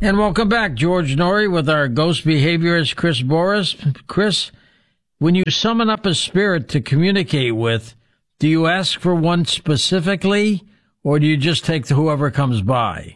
And welcome back, George Norrie, with our ghost behaviorist, Chris Boris. Chris, when you summon up a spirit to communicate with, do you ask for one specifically, or do you just take whoever comes by?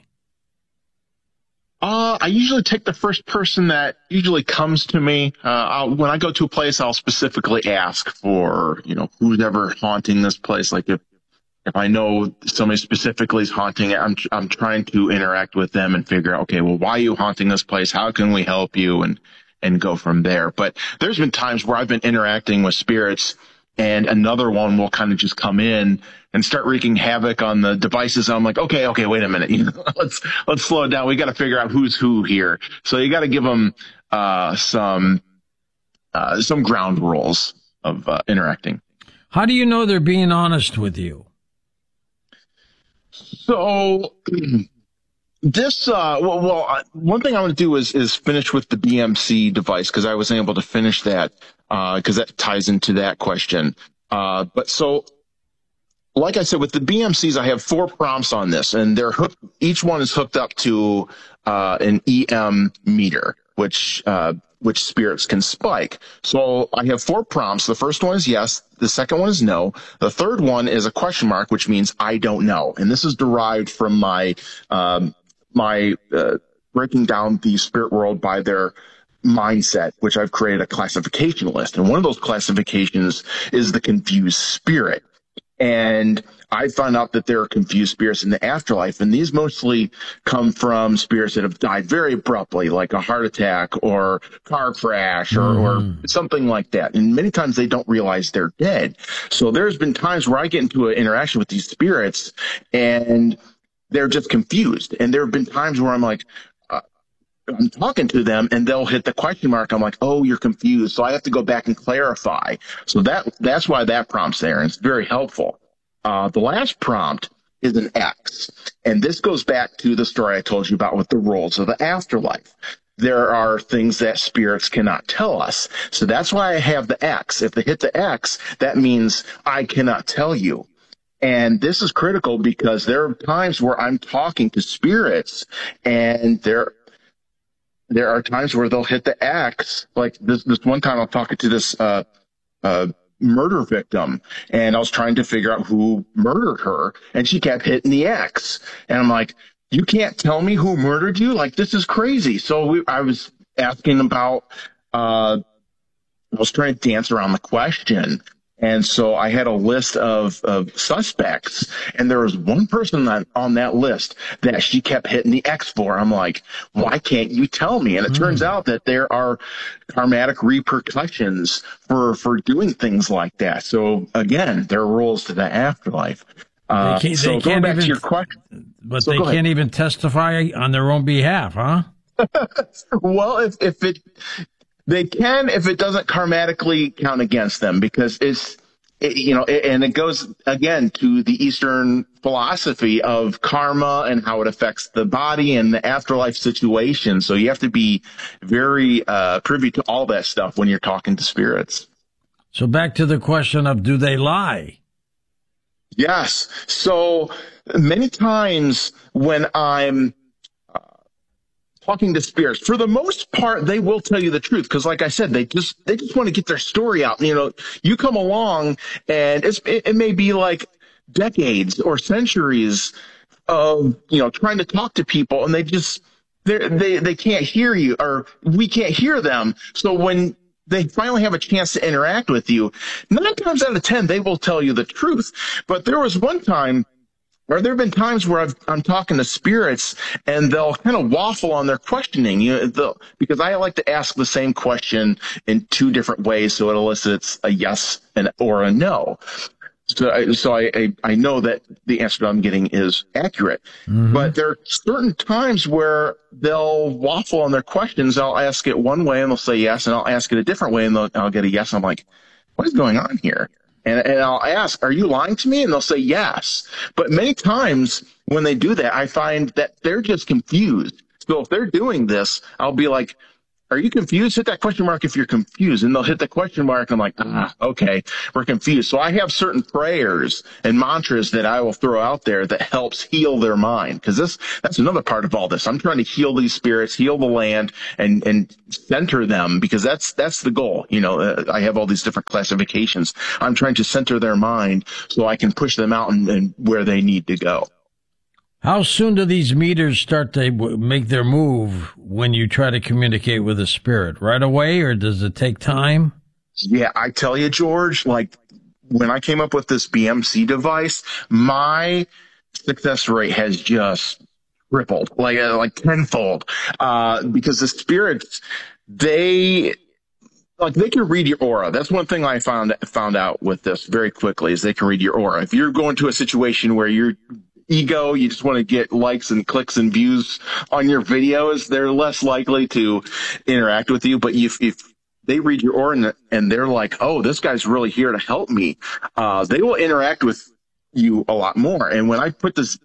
I usually take the first person that usually comes to me. When I go to a place, I'll specifically ask for, who's ever haunting this place. Like if I know somebody specifically is haunting it, I'm trying to interact with them and figure out, okay, well, why are you haunting this place? How can we help you? And go from there. But there's been times where I've been interacting with spirits and another one will kind of just come in and start wreaking havoc on the devices. I'm like, okay, wait a minute. Let's slow it down. We got to figure out who's who here. So you got to give them some ground rules of interacting. How do you know they're being honest with you? So this, one thing I want to do is finish with the BMC device, because I was able to finish that, because that ties into that question. But so, like I said, with the BMCs, I have 4 prompts on this, and each one is hooked up to an EM meter, which spirits can spike. So I have 4 prompts. The first one is yes. The second one is no. The third one is a question mark, which means I don't know. And this is derived from my breaking down the spirit world by their mindset, which I've created a classification list. And one of those classifications is the confused spirit. And I found out that there are confused spirits in the afterlife, and these mostly come from spirits that have died very abruptly, like a heart attack or car crash or something like that. And many times they don't realize they're dead. So there's been times where I get into an interaction with these spirits and they're just confused. And there have been times where I'm like, I'm talking to them and they'll hit the question mark. I'm like, oh, you're confused. So I have to go back and clarify. So that's why that prompt's there, and it's very helpful. The last prompt is an X. And this goes back to the story I told you about with the rules of the afterlife. There are things that spirits cannot tell us. So that's why I have the X. If they hit the X, that means I cannot tell you. And this is critical because there are times where I'm talking to spirits and there are times where they'll hit the X. Like this one time I'm talking to this murder victim, and I was trying to figure out who murdered her, and she kept hitting the X. And I'm like, you can't tell me who murdered you? Like, this is crazy. So I was asking about, I was trying to dance around the question. And so I had a list of suspects, and there was one person on that list that she kept hitting the X for. I'm like, why can't you tell me? And it turns out that there are karmatic repercussions for doing things like that. So again, there are rules to the afterlife. So going back to your question. But they can't even testify on their own behalf, huh? Well, they can if it doesn't karmatically count against them, because and it goes again to the Eastern philosophy of karma and how it affects the body and the afterlife situation. So you have to be very privy to all that stuff when you're talking to spirits. So back to the question of, do they lie? Yes. So many times when I'm talking to spirits, for the most part, they will tell you the truth. Because like I said, they just want to get their story out. You come along and it may be like decades or centuries of, trying to talk to people, and they can't hear you, or we can't hear them. So when they finally have a chance to interact with you, 9 times out of 10, they will tell you the truth. But there was one time, or there have been times where I'm talking to spirits and they'll kind of waffle on their questioning, because I like to ask the same question in 2 different ways, so it elicits a yes or a no. So I know that the answer that I'm getting is accurate. Mm-hmm. But there are certain times where they'll waffle on their questions. I'll ask it one way and they'll say yes, and I'll ask it a different way and I'll get a yes. I'm like, what is going on here? And I'll ask, are you lying to me? And they'll say yes. But many times when they do that, I find that they're just confused. So if they're doing this, I'll be like, are you confused? Hit that question mark if you're confused. And they'll hit the question mark. I'm like, okay, we're confused. So I have certain prayers and mantras that I will throw out there that helps heal their mind. Cause that's another part of all this. I'm trying to heal these spirits, heal the land, and center them, because that's the goal. I have all these different classifications. I'm trying to center their mind so I can push them out and where they need to go. How soon do these meters start to make their move when you try to communicate with a spirit? Right away, or does it take time? Yeah, I tell you, George, like when I came up with this BMC device, my success rate has just tripled, like tenfold, because the spirits, they can read your aura. That's one thing I found out with this very quickly, is they can read your aura. If you're going to a situation where you're ego, you just want to get likes and clicks and views on your videos, they're less likely to interact with you. But if they read your aura and they're like, oh, this guy's really here to help me, they will interact with you a lot more. And when I put this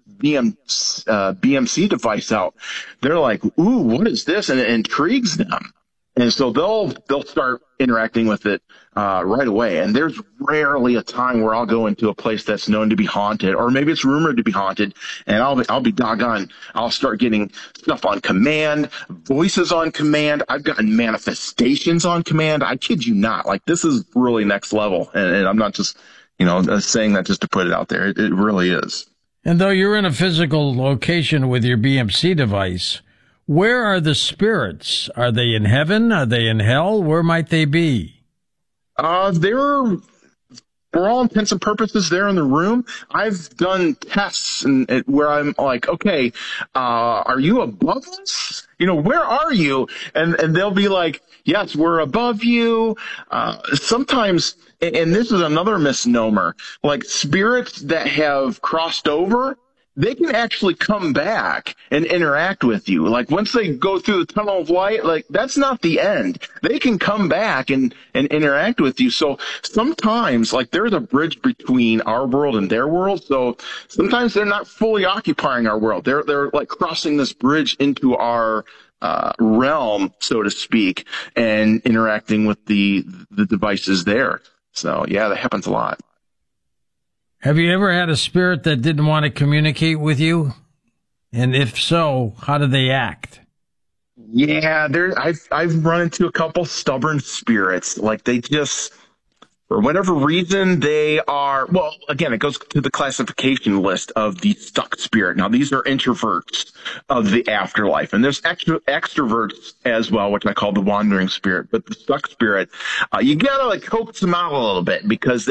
BMC device out, they're like, ooh, what is this? And it intrigues them. And so they'll start interacting with it right away. And there's rarely a time where I'll go into a place that's known to be haunted, or maybe it's rumored to be haunted, and I'll be doggone. I'll start getting stuff on command, voices on command. I've gotten manifestations on command. I kid you not. Like, this is really next level. And I'm not just, saying that just to put it out there. It really is. And though you're in a physical location with your BMC device, where are the spirits? Are they in heaven? Are they in hell? Where might they be? They're, for all intents and purposes, they're in the room. I've done tests where I'm like, okay, are you above us? Where are you? And they'll be like, yes, we're above you. Sometimes, and this is another misnomer, like spirits that have crossed over, they can actually come back and interact with you. Like, once they go through the tunnel of light, like, that's not the end. They can come back and interact with you. So sometimes, like, there's a bridge between our world and their world. So sometimes they're not fully occupying our world. They're like crossing this bridge into our realm, so to speak, and interacting with the devices there. So yeah, that happens a lot. Have you ever had a spirit that didn't want to communicate with you? And if so, how do they act? Yeah, I've run into a couple stubborn spirits. Like, they just, for whatever reason, they are, well, again, it goes to the classification list of the stuck spirit. Now, these are introverts of the afterlife, and there's extroverts as well, which I call the wandering spirit. But the stuck spirit, you gotta like coax them out a little bit, because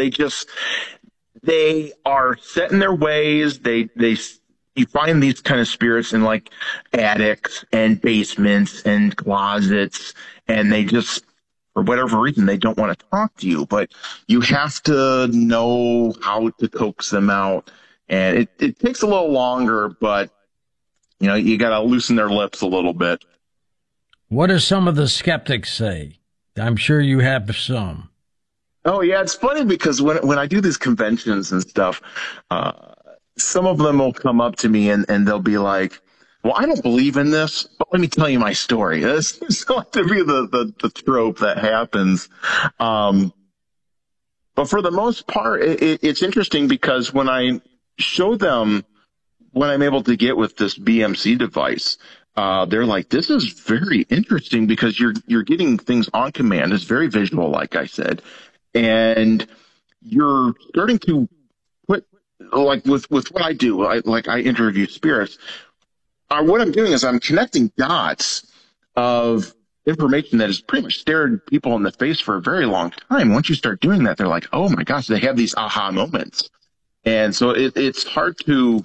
they are set in their ways. You find these kind of spirits in like attics and basements and closets, and they just, for whatever reason, they don't want to talk to you, but you have to know how to coax them out. And it takes a little longer, but you got to loosen their lips a little bit. What do some of the skeptics say? I'm sure you have some. Oh yeah, it's funny because when I do these conventions and stuff, some of them will come up to me and they'll be like, well, I don't believe in this, but let me tell you my story. This seems like to be the trope that happens. But for the most part, it's interesting, because when I show them what I'm able to get with this BMC device, they're like, this is very interesting, because you're getting things on command. It's very visual, like I said. And you're starting to put, like, with what I do, I interview spirits. What I'm doing is I'm connecting dots of information that has pretty much stared people in the face for a very long time. Once you start doing that, they're like, oh my gosh, they have these aha moments. And so it's hard to,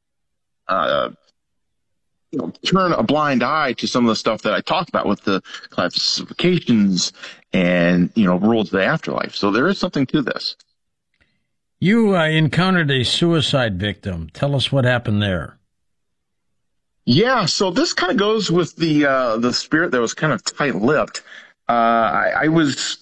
turn a blind eye to some of the stuff that I talked about with the classifications and, rules of the afterlife. So there is something to this. You encountered a suicide victim. Tell us what happened there. Yeah, so this kind of goes with the spirit that was kind of tight-lipped. I was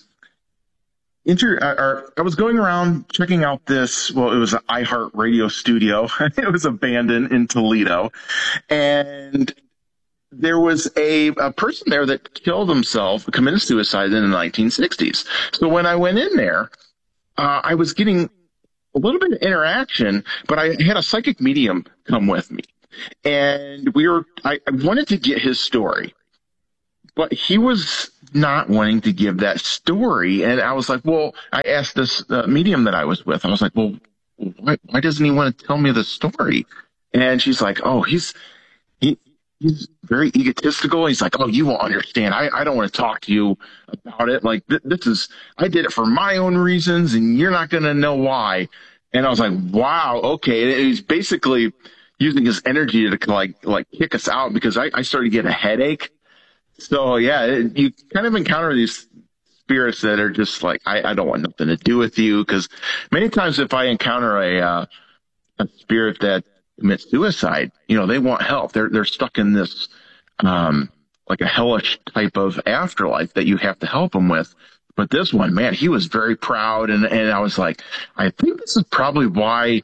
going around checking out this. Well, it was an iHeart Radio studio. It was abandoned in Toledo, and there was a person there that killed himself, committed suicide in the 1960s. So when I went in there, I was getting a little bit of interaction, but I had a psychic medium come with me. And I wanted to get his story, but he was not wanting to give that story. And I was like, well, I asked this medium that I was with, I was like, well, why doesn't he want to tell me the story? And she's like, oh, he's very egotistical. He's like, oh, you won't understand. I don't want to talk to you about it. Like, I did it for my own reasons, and you're not going to know why. And I was like, wow, okay. And he's basically using his energy to like kick us out because I started to get a headache. So yeah, you kind of encounter these spirits that are just like, I don't want nothing to do with you. Because many times if I encounter a spirit that commits suicide, they want help. They're stuck in this like a hellish type of afterlife that you have to help them with. But this one, man, he was very proud, and I was like, I think this is probably why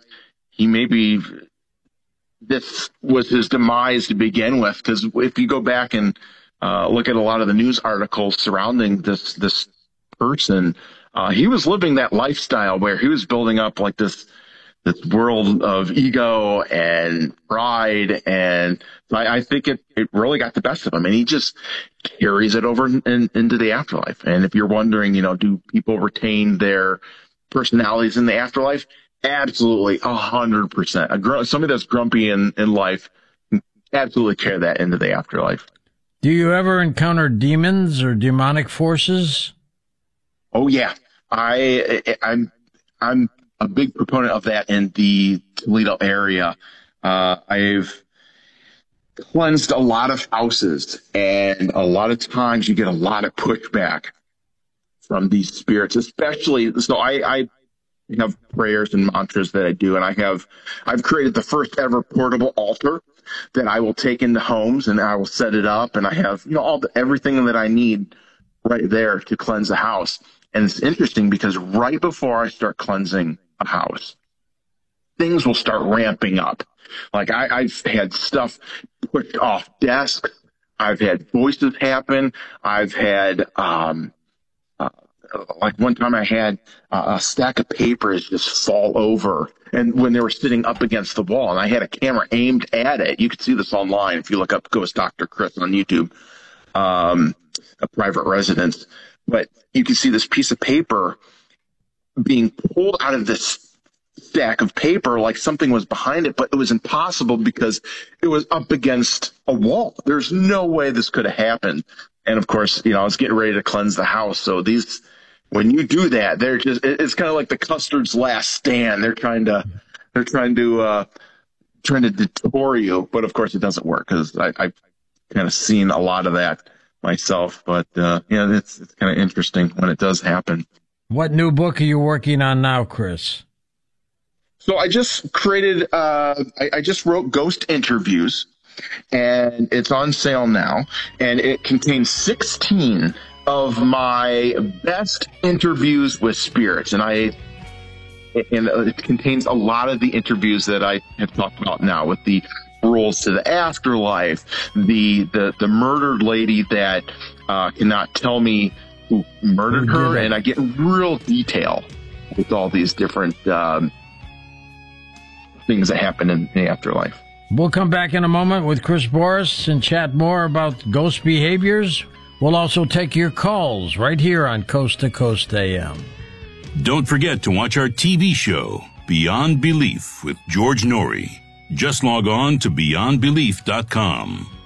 this was his demise to begin with. Because if you go back and look at a lot of the news articles surrounding this person, he was living that lifestyle where he was building up like this world of ego and pride, and I think it really got the best of him, and he just carries it over into the afterlife. And if you're wondering, do people retain their personalities in the afterlife? Absolutely, 100%. Somebody that's grumpy in life absolutely carry that into the afterlife. Do you ever encounter demons or demonic forces? Oh yeah, I'm a big proponent of that in the Toledo area. I've cleansed a lot of houses, and a lot of times you get a lot of pushback from these spirits, especially. So I have prayers and mantras that I do, and I've created the first ever portable altar that I will take into homes, and I will set it up, and I have everything that I need right there to cleanse the house. And it's interesting because right before I start cleansing a house, things will start ramping up. Like I've had stuff pushed off desks. I've had voices happen. I've had, like one time I had a stack of papers just fall over, and when they were sitting up against the wall, and I had a camera aimed at it. You can see this online if you look up Ghost Dr. Chris on YouTube, a private residence. But you can see this piece of paper being pulled out of this stack of paper like something was behind it, but it was impossible because it was up against a wall. There's no way this could have happened. And of course, I was getting ready to cleanse the house. So when you do that, it's kind of like the custard's last stand. They're trying to detour you, but of course it doesn't work because I've kind of seen a lot of that myself. But it's kind of interesting when it does happen. What new book are you working on now, Chris? So I just created, I just wrote Ghost Interviews, and it's on sale now, and it contains 16 of my best interviews with spirits, and it contains a lot of the interviews that I have talked about now, with the rules to the afterlife, the murdered lady that cannot tell me who murdered her, and I get real detail with all these different things that happen in the afterlife. We'll come back in a moment with Chris Boris and chat more about ghost behaviors. We'll also take your calls right here on Coast to Coast AM. Don't forget to watch our TV show, Beyond Belief with George Norrie. Just log on to beyondbelief.com.